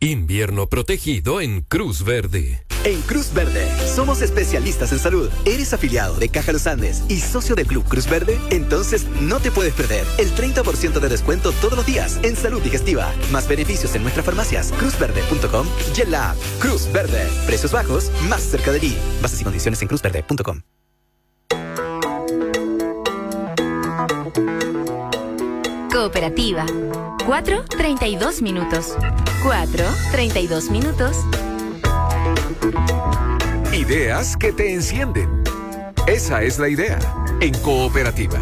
Invierno protegido en Cruz Verde. En Cruz Verde somos especialistas en salud. ¿Eres afiliado de Caja Los Andes y socio del Club Cruz Verde? Entonces no te puedes perder el 30% de descuento todos los días en salud digestiva. Más beneficios en nuestras farmacias, cruzverde.com y en la app Cruz Verde. Precios bajos, más cerca de ti. Bases y condiciones en cruzverde.com. Cooperativa. 4:32 minutos. 4:32 minutos. Ideas que te encienden. Esa es la idea en Cooperativa.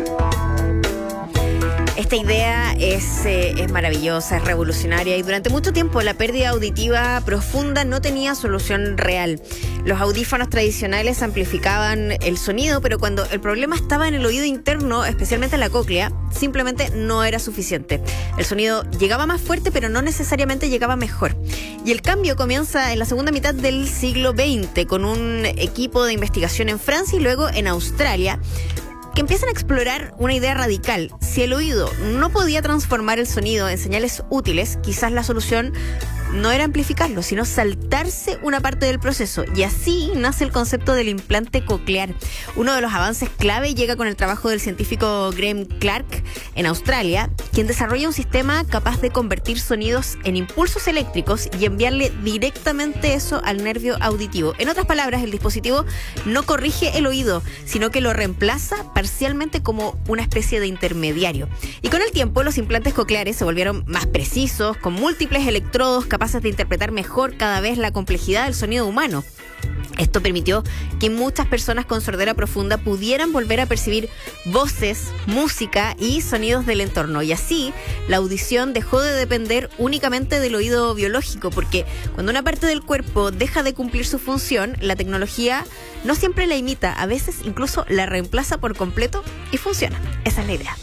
Esta idea es maravillosa, es revolucionaria y durante mucho tiempo la pérdida auditiva profunda no tenía solución real. Los audífonos tradicionales amplificaban el sonido, pero cuando el problema estaba en el oído interno, especialmente en la cóclea, simplemente no era suficiente. El sonido llegaba más fuerte, pero no necesariamente llegaba mejor. Y el cambio comienza en la segunda mitad del siglo XX con un equipo de investigación en Francia y luego en Australia, que empiezan a explorar una idea radical. Si el oído no podía transformar el sonido en señales útiles, quizás la solución no era amplificarlo, sino saltarse una parte del proceso. Y así nace el concepto del implante coclear. Uno de los avances clave llega con el trabajo del científico Graham Clark en Australia, quien desarrolla un sistema capaz de convertir sonidos en impulsos eléctricos y enviarle directamente eso al nervio auditivo. En otras palabras, el dispositivo no corrige el oído, sino que lo reemplaza parcialmente como una especie de intermediario. Y con el tiempo, los implantes cocleares se volvieron más precisos, con múltiples electrodos capaces de interpretar mejor cada vez la complejidad del sonido humano. Esto permitió que muchas personas con sordera profunda pudieran volver a percibir voces, música y sonidos del entorno. Y así, la audición dejó de depender únicamente del oído biológico, porque cuando una parte del cuerpo deja de cumplir su función, la tecnología no siempre la imita, a veces incluso la reemplaza por completo y funciona. Esa es la idea.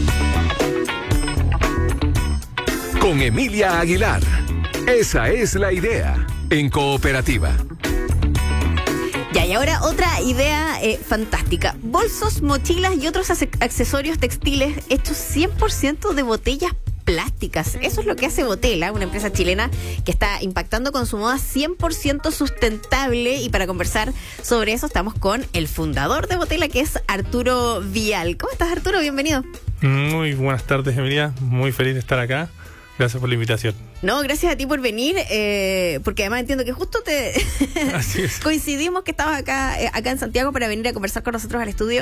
Con Emilia Aguilar. Esa es la idea en Cooperativa. Ya, y ahora otra idea fantástica. Bolsos, mochilas y otros accesorios textiles hechos 100% de botellas plásticas. Eso es lo que hace Botela, una empresa chilena que está impactando con su moda 100% sustentable. Y para conversar sobre eso estamos con el fundador de Botela, que es Arturo Vial. ¿Cómo estás, Arturo? Bienvenido. Muy buenas tardes, Emilia. Muy feliz de estar acá. Gracias por la invitación. No, gracias a ti por venir, porque además entiendo que justo coincidimos que estabas acá en Santiago para venir a conversar con nosotros al estudio.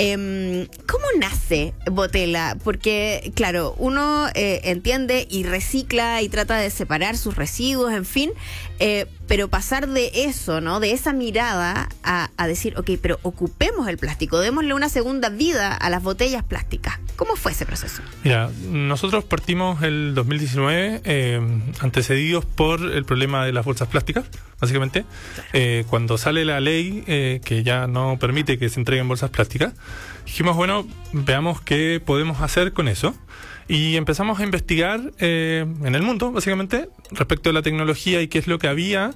¿Cómo nace Botela? Porque, claro, uno entiende y recicla y trata de separar sus residuos, en fin, pero pasar de eso, ¿no? De esa mirada a decir, ok, pero ocupemos el plástico, démosle una segunda vida a las botellas plásticas. ¿Cómo fue ese proceso? Mira, nosotros partimos el 2019 antecedidos por el problema de las bolsas plásticas, básicamente. Cuando sale la ley que ya no permite que se entreguen bolsas plásticas, dijimos, bueno, veamos qué podemos hacer con eso. Y empezamos a investigar en el mundo, básicamente, respecto a la tecnología y qué es lo que había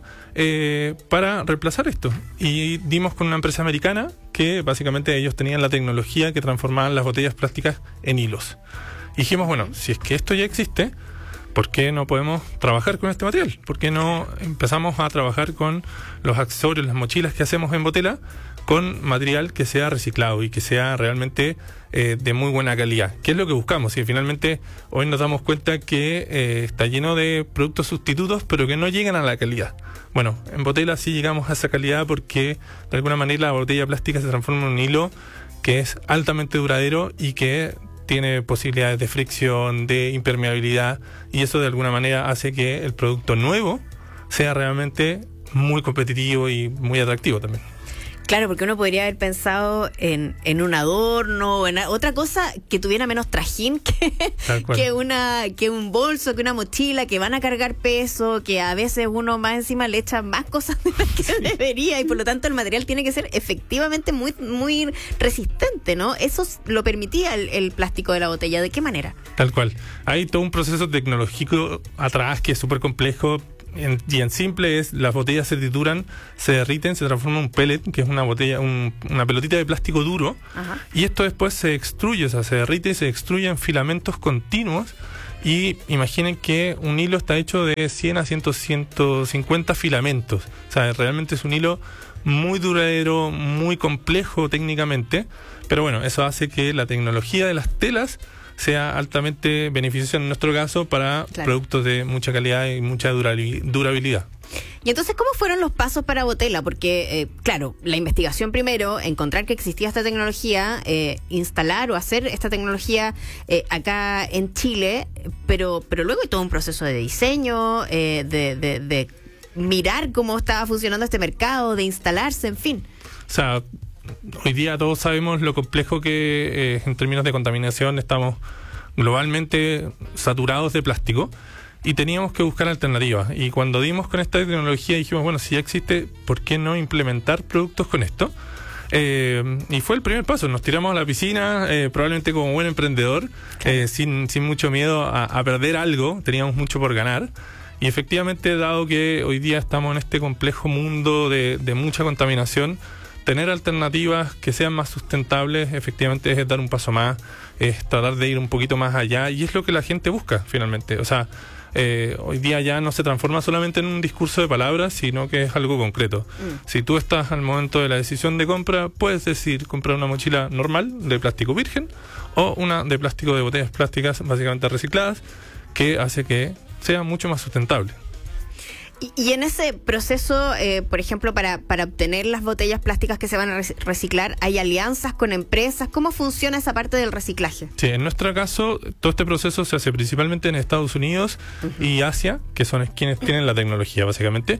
para reemplazar esto. Y dimos con una empresa americana que básicamente ellos tenían la tecnología que transformaban las botellas plásticas en hilos. Y dijimos, bueno, si es que esto ya existe, ¿por qué no podemos trabajar con este material? ¿Por qué no empezamos a trabajar con los accesorios, las mochilas que hacemos en Botela, con material que sea reciclado y que sea realmente de muy buena calidad? ¿Qué es lo que buscamos? Y finalmente hoy nos damos cuenta que está lleno de productos sustitutos, pero que no llegan a la calidad. Bueno, en Botela sí llegamos a esa calidad porque de alguna manera la botella plástica se transforma en un hilo que es altamente duradero y que tiene posibilidades de fricción, de impermeabilidad, y eso de alguna manera hace que el producto nuevo sea realmente muy competitivo y muy atractivo también. Claro, porque uno podría haber pensado en un adorno o en otra cosa que tuviera menos trajín que un bolso, que una mochila, que van a cargar peso, que a veces uno más encima le echa más cosas de las que debería, y por lo tanto el material tiene que ser efectivamente muy, muy resistente, ¿no? Eso lo permitía el plástico de la botella. ¿De qué manera? Tal cual. Hay todo un proceso tecnológico atrás que es súper complejo. Y en simple es, las botellas se trituran, se derriten, se transforma en un pellet, que es una botella, una pelotita de plástico duro. Ajá. Y esto después se extruye, o sea, se derrite y se extruye en filamentos continuos, Y imaginen que un hilo está hecho de 100 a 150 filamentos. O sea, realmente es un hilo muy duradero, muy complejo técnicamente, pero bueno, eso hace que la tecnología de las telas sea altamente beneficiosa en nuestro caso para productos de mucha calidad y mucha durabilidad. Y entonces, ¿cómo fueron los pasos para Botella? Porque, claro, la investigación primero, encontrar que existía esta tecnología, instalar o hacer esta tecnología acá en Chile, pero luego hay todo un proceso de diseño, de mirar cómo estaba funcionando este mercado, de instalarse, en fin. O sea, hoy día todos sabemos lo complejo que en términos de contaminación estamos globalmente saturados de plástico. Y teníamos que buscar alternativas. Y cuando dimos con esta tecnología dijimos, bueno, si ya existe, ¿por qué no implementar productos con esto? Y fue el primer paso. Nos tiramos a la piscina, probablemente como buen emprendedor, sin mucho miedo a perder algo. Teníamos mucho por ganar. Y efectivamente, dado que hoy día estamos en este complejo mundo de mucha contaminación, tener alternativas que sean más sustentables, efectivamente es dar un paso más, es tratar de ir un poquito más allá. Y es lo que la gente busca, finalmente. O sea, hoy día ya no se transforma solamente en un discurso de palabras, sino que es algo concreto. Si tú estás al momento de la decisión de compra, puedes decidir comprar una mochila normal de plástico virgen o una de plástico de botellas plásticas básicamente recicladas, que hace que sea mucho más sustentable. Y en ese proceso, por ejemplo, para obtener las botellas plásticas que se van a reciclar, ¿hay alianzas con empresas? ¿Cómo funciona esa parte del reciclaje? Sí, en nuestro caso, todo este proceso se hace principalmente en Estados Unidos y Asia, que son quienes tienen la tecnología, básicamente.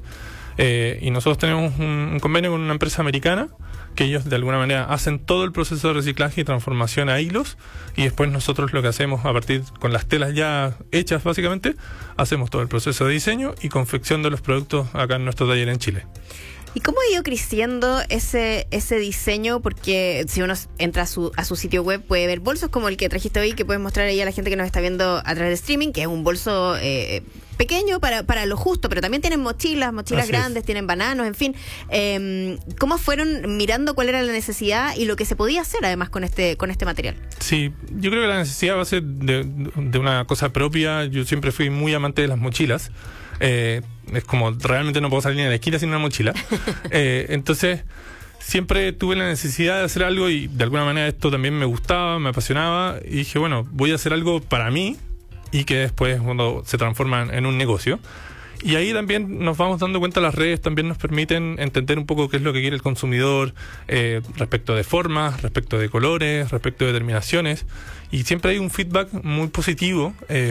Y nosotros tenemos un convenio con una empresa americana, que ellos de alguna manera hacen todo el proceso de reciclaje y transformación a hilos, y después nosotros lo que hacemos a partir con las telas ya hechas básicamente, hacemos todo el proceso de diseño y confección de los productos acá en nuestro taller en Chile. ¿Y cómo ha ido creciendo ese diseño? Porque si uno entra a su sitio web puede ver bolsos como el que trajiste hoy, que puedes mostrar ahí a la gente que nos está viendo a través de streaming, que es un bolso pequeño para lo justo, pero también tienen mochilas grandes, tienen bananos, en fin. ¿Cómo fueron mirando cuál era la necesidad y lo que se podía hacer además con este material? Sí, yo creo que la necesidad va a ser de una cosa propia. Yo siempre fui muy amante de las mochilas. Es como realmente no puedo salir ni a la esquina sin una mochila. Entonces siempre tuve la necesidad de hacer algo y de alguna manera esto también me gustaba, me apasionaba, y dije, bueno, voy a hacer algo para mí y que después cuando se transforma en un negocio. Y ahí también nos vamos dando cuenta, las redes también nos permiten entender un poco qué es lo que quiere el consumidor respecto de formas, respecto de colores, respecto de terminaciones. Y siempre hay un feedback muy positivo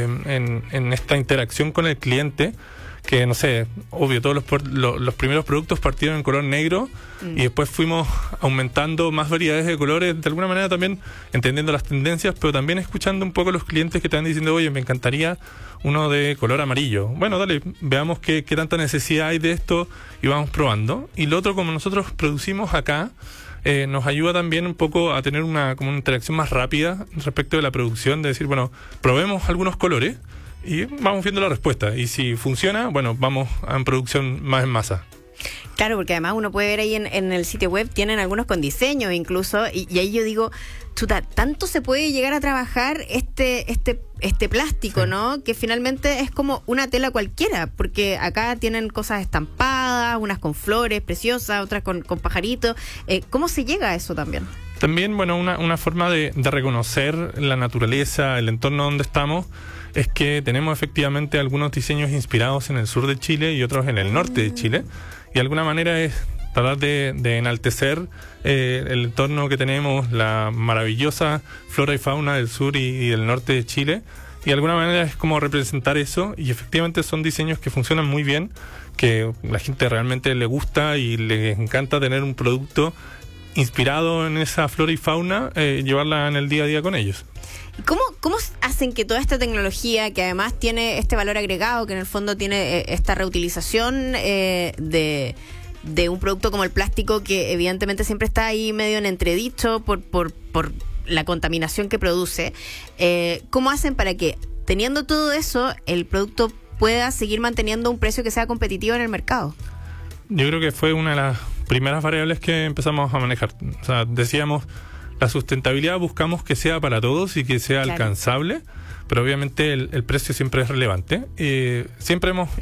en esta interacción con el cliente, que no sé, obvio, todos los primeros productos partieron en color negro y después fuimos aumentando más variedades de colores, de alguna manera también entendiendo las tendencias, pero también escuchando un poco a los clientes que están diciendo, oye, me encantaría uno de color amarillo. Bueno, dale, veamos qué tanta necesidad hay de esto y vamos probando. Y lo otro, como nosotros producimos acá, nos ayuda también un poco a tener una interacción más rápida respecto de la producción, de decir, bueno, probemos algunos colores y vamos viendo la respuesta. Y si funciona, bueno, vamos a producción más en masa. Claro, porque además uno puede ver ahí en el sitio web, tienen algunos con diseño incluso, y ahí yo digo, chuta, tanto se puede llegar a trabajar este plástico, sí, ¿no? Que finalmente es como una tela cualquiera, porque acá tienen cosas estampadas, unas con flores preciosas, otras con pajaritos. ¿Cómo se llega a eso también? También, bueno, una forma de reconocer la naturaleza, el entorno donde estamos, es que tenemos efectivamente algunos diseños inspirados en el sur de Chile y otros en el norte de Chile. Y de alguna manera es tratar de enaltecer el entorno que tenemos, la maravillosa flora y fauna del sur y del norte de Chile. Y de alguna manera es como representar eso. Y efectivamente son diseños que funcionan muy bien, que la gente realmente le gusta y le encanta tener un producto inspirado en esa flora y fauna, llevarla en el día a día con ellos. ¿Cómo hacen que toda esta tecnología, que además tiene este valor agregado, que en el fondo tiene esta reutilización de un producto como el plástico, que evidentemente siempre está ahí medio en entredicho por la contaminación que produce, ¿cómo hacen para que, teniendo todo eso, el producto pueda seguir manteniendo un precio que sea competitivo en el mercado? Yo creo que fue una de las primeras variables que empezamos a manejar. O sea, decíamos, la sustentabilidad buscamos que sea para todos y que sea alcanzable, pero obviamente el precio siempre es relevante. Siempre hemos